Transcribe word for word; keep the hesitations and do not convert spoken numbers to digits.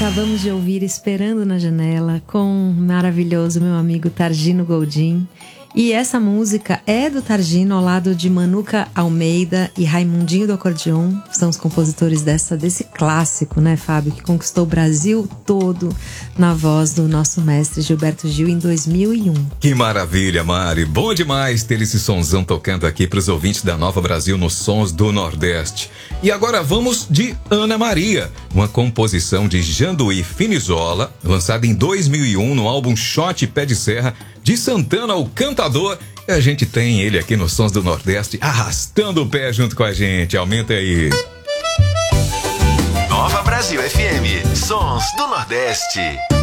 Acabamos de ouvir Esperando na Janela com o maravilhoso meu amigo Targino Goldin. E essa música é do Targino ao lado de Manuca Almeida e Raimundinho do Acordeon. São os compositores dessa, desse clássico, né, Fábio? Que conquistou o Brasil todo na voz do nosso mestre Gilberto Gil em dois mil e um. Que maravilha, Mari. Bom demais ter esse sonzão tocando aqui para os ouvintes da Nova Brasil nos Sons do Nordeste. E agora vamos de Ana Maria, uma composição de Janduí Finizola, lançada em dois mil e um no álbum Shot Pé de Serra, de Santana, o cantador. E a gente tem ele aqui nos Sons do Nordeste, arrastando o pé junto com a gente. Aumenta aí. Nova Brasil F M, Sons do Nordeste.